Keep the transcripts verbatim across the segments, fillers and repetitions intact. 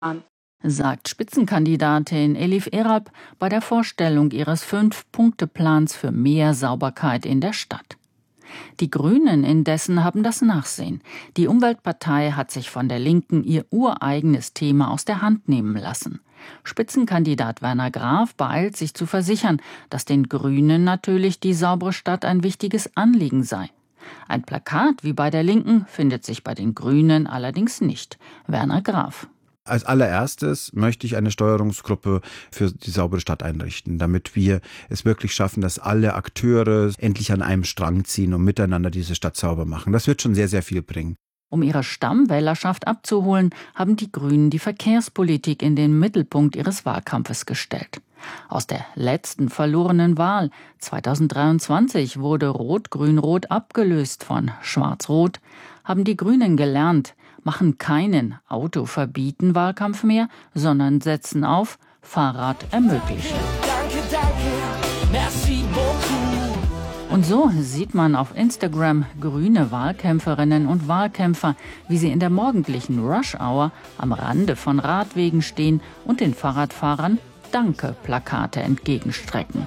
sagt Spitzenkandidatin Elif Eralp bei der Vorstellung ihres Fünf-Punkte-Plans für mehr Sauberkeit in der Stadt. Die Grünen indessen haben das Nachsehen. Die Umweltpartei hat sich von der Linken ihr ureigenes Thema aus der Hand nehmen lassen. Spitzenkandidat Werner Graf beeilt sich zu versichern, dass den Grünen natürlich die saubere Stadt ein wichtiges Anliegen sei. Ein Plakat wie bei der Linken findet sich bei den Grünen allerdings nicht. Werner Graf. Als allererstes möchte ich eine Steuerungsgruppe für die saubere Stadt einrichten, damit wir es wirklich schaffen, dass alle Akteure endlich an einem Strang ziehen und miteinander diese Stadt sauber machen. Das wird schon sehr, sehr viel bringen. Um ihre Stammwählerschaft abzuholen, haben die Grünen die Verkehrspolitik in den Mittelpunkt ihres Wahlkampfes gestellt. Aus der letzten verlorenen Wahl zweitausenddreiundzwanzig wurde Rot-Grün-Rot abgelöst von Schwarz-Rot, haben die Grünen gelernt, machen keinen Autoverbieten-Wahlkampf mehr, sondern setzen auf Fahrrad ermöglichen. Danke, danke, merci beaucoup. Und so sieht man auf Instagram grüne Wahlkämpferinnen und Wahlkämpfer, wie sie in der morgendlichen Rush-Hour am Rande von Radwegen stehen und den Fahrradfahrern Danke-Plakate entgegenstrecken.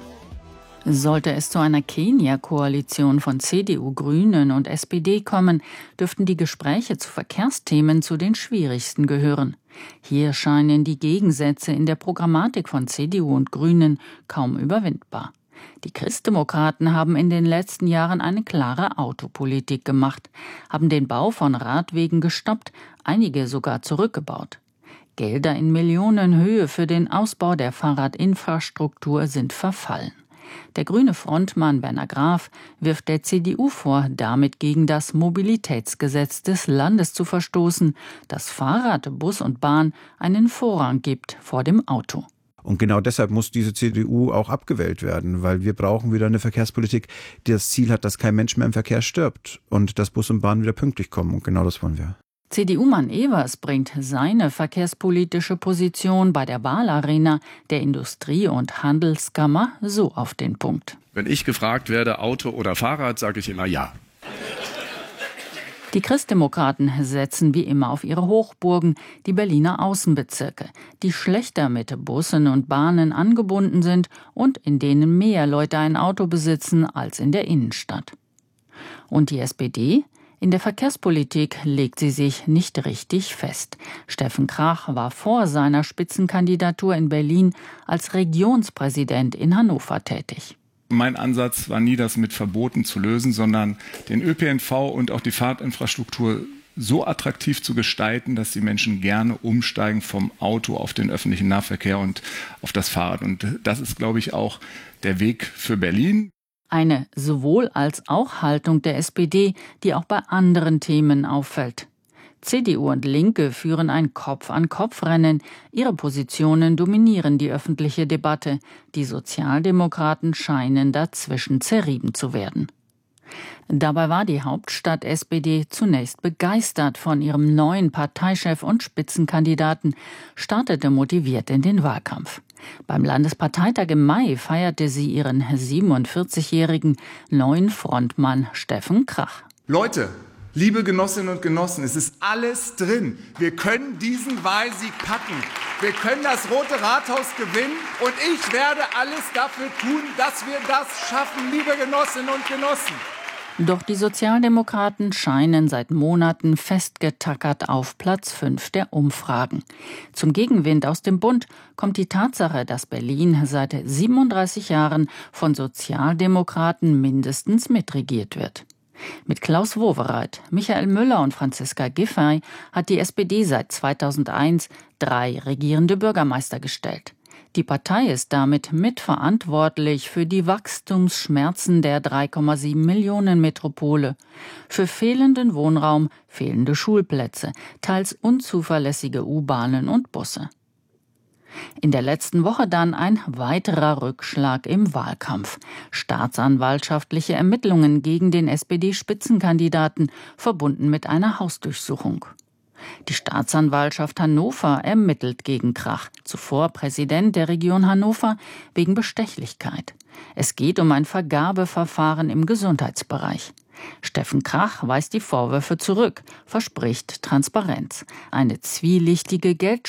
Sollte es zu einer Kenia-Koalition von C D U, Grünen und S P D kommen, dürften die Gespräche zu Verkehrsthemen zu den schwierigsten gehören. Hier scheinen die Gegensätze in der Programmatik von C D U und Grünen kaum überwindbar. Die Christdemokraten haben in den letzten Jahren eine klare Autopolitik gemacht, haben den Bau von Radwegen gestoppt, einige sogar zurückgebaut. Gelder in Millionenhöhe für den Ausbau der Fahrradinfrastruktur sind verfallen. Der grüne Frontmann Werner Graf wirft der C D U vor, damit gegen das Mobilitätsgesetz des Landes zu verstoßen, das Fahrrad, Bus und Bahn einen Vorrang gibt vor dem Auto. Und genau deshalb muss diese C D U auch abgewählt werden, weil wir brauchen wieder eine Verkehrspolitik, die das Ziel hat, dass kein Mensch mehr im Verkehr stirbt und dass Bus und Bahn wieder pünktlich kommen. Und genau das wollen wir. C D U-Mann Evers bringt seine verkehrspolitische Position bei der Wahlarena der Industrie- und Handelskammer so auf den Punkt. Wenn ich gefragt werde, Auto oder Fahrrad, sage ich immer ja. Die Christdemokraten setzen wie immer auf ihre Hochburgen, die Berliner Außenbezirke, die schlechter mit Bussen und Bahnen angebunden sind und in denen mehr Leute ein Auto besitzen als in der Innenstadt. Und die S P D? In der Verkehrspolitik legt sie sich nicht richtig fest. Steffen Krach war vor seiner Spitzenkandidatur in Berlin als Regionspräsident in Hannover tätig. Mein Ansatz war nie, das mit Verboten zu lösen, sondern den Ö P N V und auch die Fahrtinfrastruktur so attraktiv zu gestalten, dass die Menschen gerne umsteigen vom Auto auf den öffentlichen Nahverkehr und auf das Fahrrad. Und das ist, glaube ich, auch der Weg für Berlin. Eine Sowohl-als-auch-Haltung der S P D, die auch bei anderen Themen auffällt. C D U und Linke führen ein Kopf-an-Kopf-Rennen. Ihre Positionen dominieren die öffentliche Debatte. Die Sozialdemokraten scheinen dazwischen zerrieben zu werden. Dabei war die Hauptstadt-S P D zunächst begeistert von ihrem neuen Parteichef und Spitzenkandidaten, startete motiviert in den Wahlkampf. Beim Landesparteitag im Mai feierte sie ihren siebenundvierzigjährigen neuen Frontmann Steffen Krach. Leute, liebe Genossinnen und Genossen, es ist alles drin. Wir können diesen Wahlsieg packen. Wir können das Rote Rathaus gewinnen und ich werde alles dafür tun, dass wir das schaffen, liebe Genossinnen und Genossen. Doch die Sozialdemokraten scheinen seit Monaten festgetackert auf Platz fünf der Umfragen. Zum Gegenwind aus dem Bund kommt die Tatsache, dass Berlin seit siebenunddreißig Jahren von Sozialdemokraten mindestens mitregiert wird. Mit Klaus Wowereit, Michael Müller und Franziska Giffey hat die S P D seit zweitausendeins drei regierende Bürgermeister gestellt. Die Partei ist damit mitverantwortlich für die Wachstumsschmerzen der drei Komma sieben Millionen Metropole, für fehlenden Wohnraum, fehlende Schulplätze, teils unzuverlässige U-Bahnen und Busse. In der letzten Woche dann ein weiterer Rückschlag im Wahlkampf. Staatsanwaltschaftliche Ermittlungen gegen den S P D-Spitzenkandidaten, verbunden mit einer Hausdurchsuchung. Die Staatsanwaltschaft Hannover ermittelt gegen Krach, zuvor Präsident der Region Hannover, wegen Bestechlichkeit. Es geht um ein Vergabeverfahren im Gesundheitsbereich. Steffen Krach weist die Vorwürfe zurück, verspricht Transparenz. Eine zwielichtige Geld